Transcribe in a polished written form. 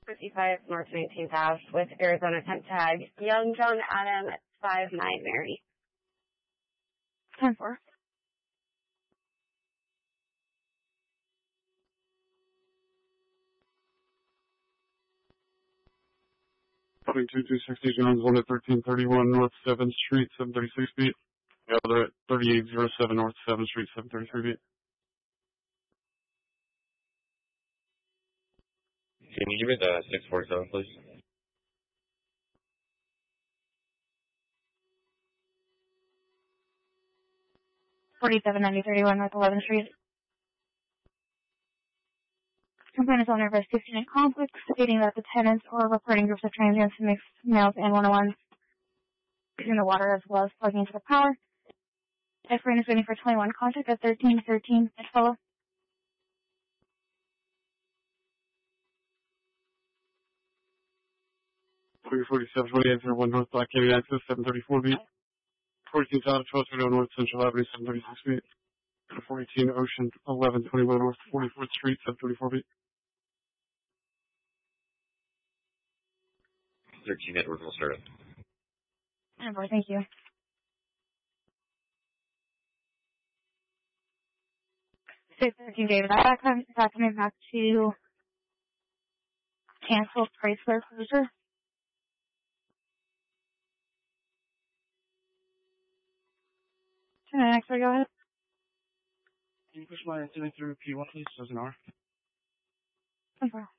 55 North 19th Ave with Arizona temp tag. Young John Adam at 59 Mary. 10-4. Two 260 Jones, one at 1331 North 7th Street, 736 feet. The other at 3807 North 7th Street, 733 feet. Can you give me the 647, please? $47.90.31 North 11th Street. Complainants owner investigation in conflict, stating that the tenants or reporting groups of transients, mixed males and one-on-ones using the water as well as plugging into the power. F-Rain is waiting for 21 contact at 1313 Fellow. Clear 472801 North Black Canyon Access, 734 feet. 14 South 1220 North Central Avenue, 736 feet. 418 Ocean, 1121 North 44th Street, 734 feet. 13 Edward will start it. Thank you. Six 13 David. Coming back to cancel Chrysler Cruiser. Next, go ahead. Can you push my incident through P1, please? Doesn't R. 10-4.